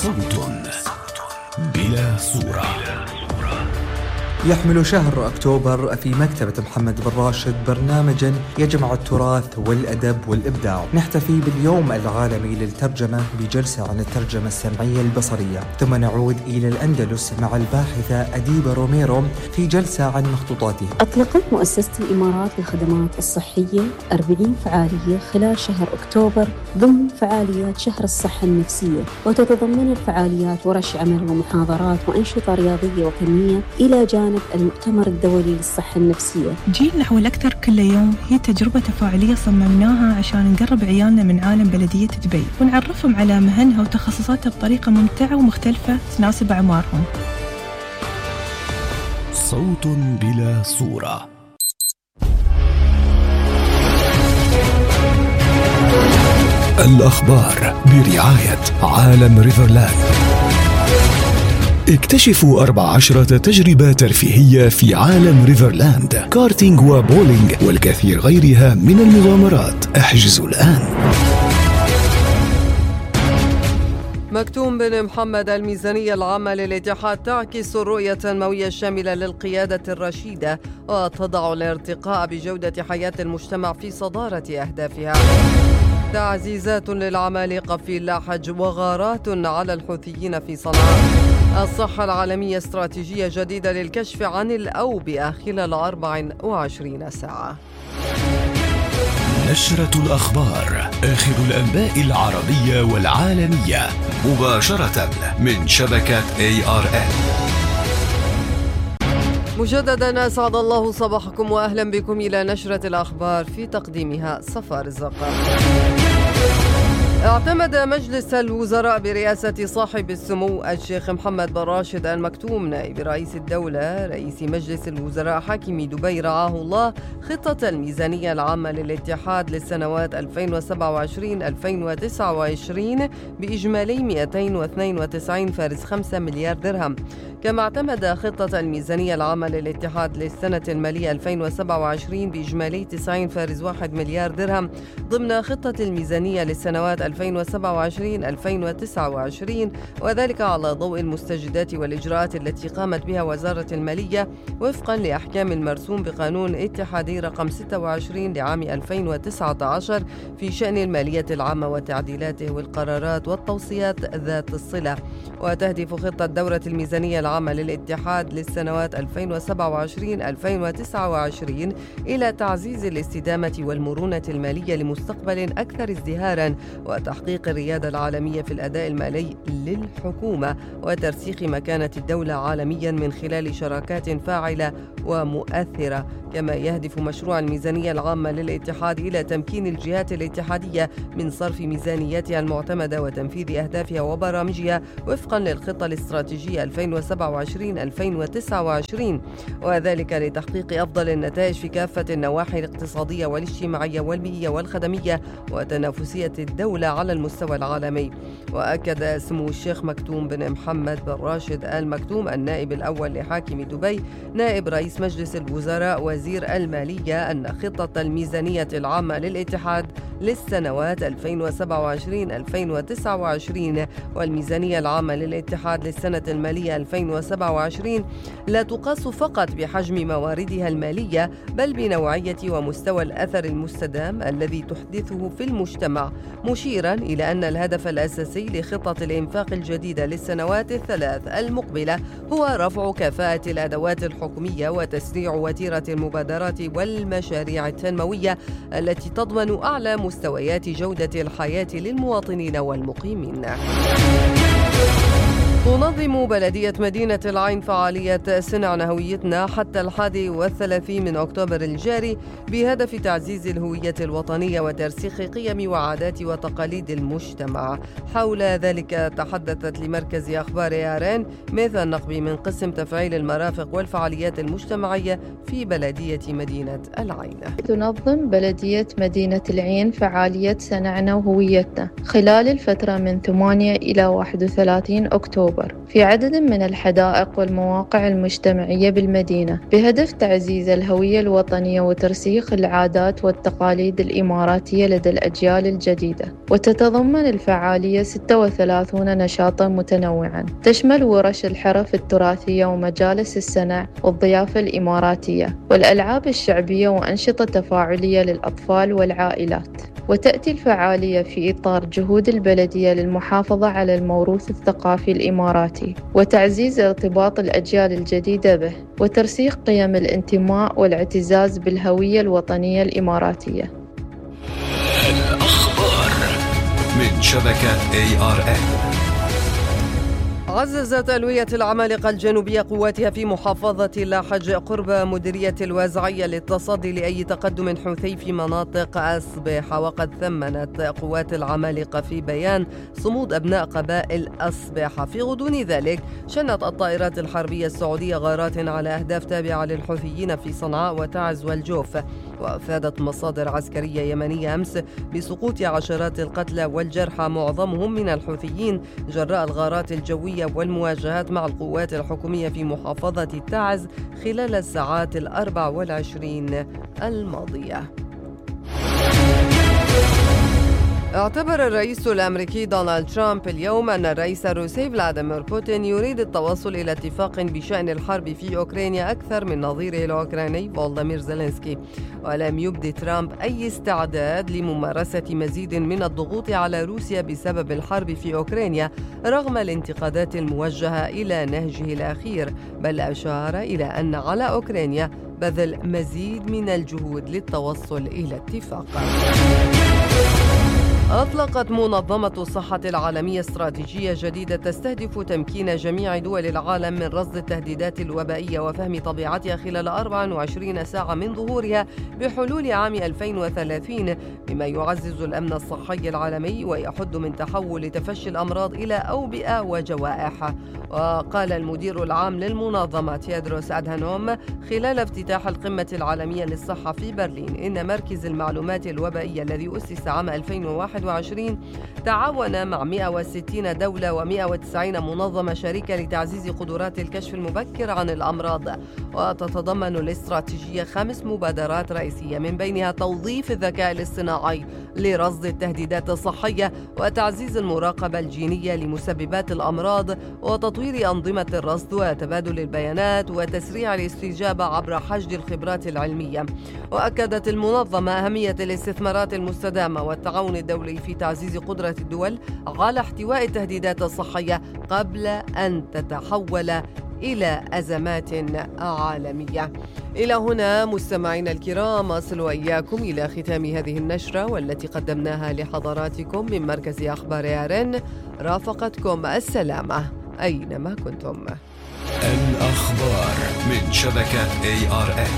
صوت بلا صورة. يحمل شهر أكتوبر في مكتبة محمد بن راشد برنامجا يجمع التراث والأدب والإبداع. نحتفي باليوم العالمي للترجمة بجلسة عن الترجمة السمعية البصرية، ثم نعود إلى الأندلس مع الباحثة أديبة روميرو في جلسة عن مخطوطاتها. أطلقت مؤسسة الإمارات للخدمات الصحية 40 فعالية خلال شهر أكتوبر ضمن فعاليات شهر الصحة النفسية، وتتضمن الفعاليات ورش عمل ومحاضرات وأنشطة رياضية وفنية إلى جانب المؤتمر الدولي للصحة النفسية. جيل نحو الأكثر كل يوم هي تجربة تفاعلية صممناها عشان نقرب عيالنا من عالم بلدية دبي ونعرفهم على مهنها وتخصصاتها بطريقة ممتعة ومختلفة تناسب أعمارهم. صوت بلا صورة. الأخبار برعاية عالم ريفرلاند. اكتشفوا 14 تجربة ترفيهية في عالم ريفرلاند، كارتينج وبولينج والكثير غيرها من المغامرات. احجزوا الآن. مكتوم بن محمد. الميزانية العامة للاتحاد تعكس الرؤية التنموية الشاملة للقيادة الرشيدة وتضع الارتقاء بجودة حياة المجتمع في صدارة أهدافها. تعزيزات للعمالقة في اللاحج وغارات على الحوثيين في صنعاء. الصحة العالمية استراتيجية جديدة للكشف عن الأوبئة خلال 24 ساعة. نشرة الأخبار، آخر الأنباء العربية والعالمية مباشرة من شبكة ARN. مجددا أسعد الله صباحكم وأهلا بكم إلى نشرة الأخبار في تقديمها صفار الزقر. اعتمد مجلس الوزراء برئاسة صاحب السمو الشيخ محمد بن راشد آل مكتوم نائب رئيس الدولة رئيس مجلس الوزراء حاكم دبي رعاه الله خطة الميزانية العامة للاتحاد للسنوات 2027-2029 بإجمالي 292.5 مليار درهم. كما اعتمد خطة الميزانية العامة للاتحاد للسنة المالية 2027 بإجمالي 90.1 مليار درهم ضمن خطة الميزانية للسنوات 2027-2029، وذلك على ضوء المستجدات والإجراءات التي قامت بها وزارة المالية وفقا لأحكام المرسوم بقانون اتحادي رقم 26 لعام 2019 في شأن المالية العامة وتعديلاته والقرارات والتوصيات ذات الصلة. وتهدف خطة دورة الميزانية العامة للاتحاد للسنوات 2027-2029 إلى تعزيز الاستدامة والمرونة المالية لمستقبل أكثر ازدهاراً وتحقيق الريادة العالمية في الأداء المالي للحكومة وترسيخ مكانة الدولة عالمياً من خلال شراكات فاعلة ومؤثرة. كما يهدف مشروع الميزانية العامة للاتحاد إلى تمكين الجهات الاتحادية من صرف ميزانياتها المعتمدة وتنفيذ أهدافها وبرامجها وفقاً للخطة الاستراتيجية 2027-2029، وذلك لتحقيق أفضل النتائج في كافة النواحي الاقتصادية والاجتماعية والبيئية والخدمية وتنافسية الدولة على المستوى العالمي. وأكد سمو الشيخ مكتوم بن محمد بن راشد آل مكتوم النائب الأول لحاكم دبي نائب رئيس مجلس الوزراء وزير المالية أن خطة الميزانية العامة للاتحاد للسنوات 2027-2029 والميزانية العامة للاتحاد للسنة المالية 2027 لا تقاس فقط بحجم مواردها المالية بل بنوعية ومستوى الأثر المستدام الذي تحدثه في المجتمع، مشيرا إلى أن الهدف الأساسي لخطة الإنفاق الجديدة للسنوات الثلاث المقبلة هو رفع كفاءة الأدوات الحكومية وتسريع وتيرة المبادرات والمشاريع التنموية التي تضمن أعلى مستويات جودة الحياة للمواطنين والمقيمين. تنظم بلدية مدينة العين فعالية صنع هويتنا حتى 31 من أكتوبر الجاري بهدف تعزيز الهوية الوطنية وترسيخ قيم وعادات وتقاليد المجتمع. حول ذلك تحدثت لمركز أخبار ARN ميثا النقبي من قسم تفعيل المرافق والفعاليات المجتمعية في بلدية مدينة العين. تنظم بلدية مدينة العين فعالية صنعنا وهويتنا خلال الفترة من 8 إلى 31 أكتوبر أكتوبر في عدد من الحدائق والمواقع المجتمعية بالمدينة بهدف تعزيز الهوية الوطنية وترسيخ العادات والتقاليد الإماراتية لدى الأجيال الجديدة. وتتضمن الفعالية 36 نشاطاً متنوعاً تشمل ورش الحرف التراثية ومجالس السنع والضيافة الإماراتية والألعاب الشعبية وأنشطة تفاعلية للأطفال والعائلات. وتأتي الفعالية في إطار جهود البلدية للمحافظة على الموروث الثقافي الإماراتي وتعزيز ارتباط الأجيال الجديدة به وترسيخ قيم الانتماء والاعتزاز بالهوية الوطنية الإماراتية. الأخبار من شبكة ARN. عززت ألوية العمالقة الجنوبية قواتها في محافظة لاحج قرب مديرية الوازعية للتصدي لأي تقدم حوثي في مناطق أصبح. وقد ثمنت قوات العمالقة في بيان صمود أبناء قبائل أصبح. في غضون ذلك شنت الطائرات الحربية السعودية غارات على أهداف تابعة للحوثيين في صنعاء وتعز والجوف. وأفادت مصادر عسكرية يمنية أمس بسقوط عشرات القتلى والجرحى معظمهم من الحوثيين جراء الغارات الجوية والمواجهات مع القوات الحكومية في محافظة تعز خلال الساعات 24 الماضية. اعتبر الرئيس الأمريكي دونالد ترامب اليوم أن الرئيس الروسي فلاديمير بوتين يريد التوصل إلى اتفاق بشأن الحرب في أوكرانيا أكثر من نظيره الأوكراني فولوديمير زيلينسكي. ولم يبدي ترامب أي استعداد لممارسة مزيد من الضغوط على روسيا بسبب الحرب في أوكرانيا رغم الانتقادات الموجهة إلى نهجه الأخير، بل أشار إلى أن على أوكرانيا بذل مزيد من الجهود للتوصل إلى اتفاق. أطلقت منظمة الصحة العالمية استراتيجية جديدة تستهدف تمكين جميع دول العالم من رصد التهديدات الوبائية وفهم طبيعتها خلال 24 ساعة من ظهورها بحلول عام 2030، بما يعزز الأمن الصحي العالمي ويحد من تحول تفشي الأمراض إلى أوبئة وجوائح. وقال المدير العام للمنظمة تيدروس أدهانوم خلال افتتاح القمة العالمية للصحة في برلين إن مركز المعلومات الوبائية الذي أسس عام 2021 تعاون مع 160 دولة و190 منظمة شريكة لتعزيز قدرات الكشف المبكر عن الأمراض. وتتضمن الاستراتيجية 5 مبادرات رئيسية، من بينها توظيف الذكاء الاصطناعي لرصد التهديدات الصحية وتعزيز المراقبة الجينية لمسببات الأمراض وتطوير أنظمة الرصد وتبادل البيانات وتسريع الاستجابة عبر حشد الخبرات العلمية. وأكدت المنظمة أهمية الاستثمارات المستدامة والتعاون الدولي في تعزيز قدرة الدول على احتواء التهديدات الصحية قبل أن تتحول إلى أزمات عالمية. إلى هنا مستمعينا الكرام أصل وإياكم إلى ختام هذه النشرة والتي قدمناها لحضراتكم من مركز أخبار ARN. رافقتكم السلامة أينما كنتم. الأخبار من شبكة ARN.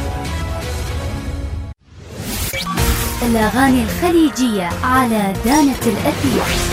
الأغاني الخليجية على دانة الأثير.